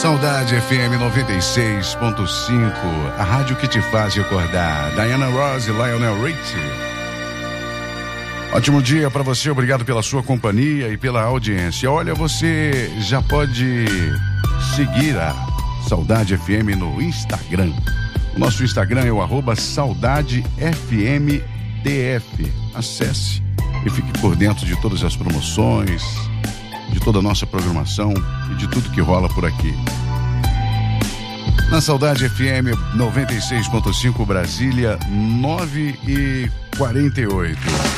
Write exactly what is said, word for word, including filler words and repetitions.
Saudade F M noventa e seis ponto cinco, a rádio que te faz recordar. Diana Ross e Lionel Richie. Ótimo dia para você, obrigado pela sua companhia e pela audiência. Olha, você já pode seguir a Saudade F M no Instagram. O nosso Instagram é o arroba Saudade F M D F. Acesse e fique por dentro de todas as promoções, de toda a nossa programação e de tudo que rola por aqui. Na Saudade F M noventa e seis ponto cinco, Brasília, nove e quarenta e oito.